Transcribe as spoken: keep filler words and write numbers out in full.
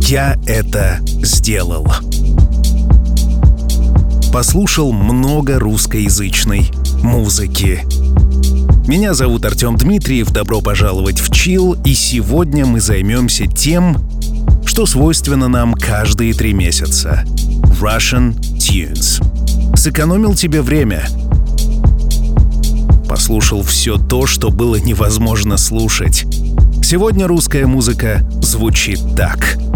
Я это сделал. Послушал много русскоязычной музыки. Меня зовут Артем Дмитриев, добро пожаловать в Chill, и сегодня мы займемся тем, что свойственно нам каждые три месяца. Russian Tunes. Сэкономил тебе время. Послушал все то, что было невозможно слушать. Сегодня русская музыка звучит так.